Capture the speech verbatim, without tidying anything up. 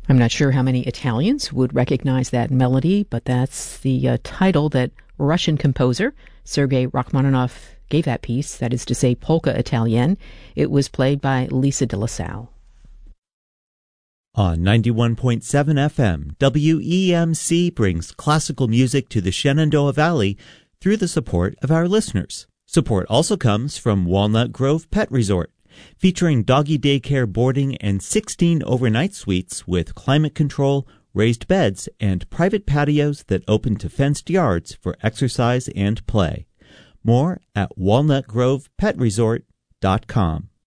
I'm not sure how many Italians would recognize that melody, but that's the uh, title that Russian composer Sergei Rachmaninoff gave that piece, that is to say, Polka Italienne. It was played by Lisa de la Salle. On ninety-one point seven F M, W E M C brings classical music to the Shenandoah Valley through the support of our listeners. Support also comes from Walnut Grove Pet Resort, featuring doggy daycare boarding and sixteen overnight suites with climate control, raised beds, and private patios that open to fenced yards for exercise and play. More at walnut grove pet resort dot com.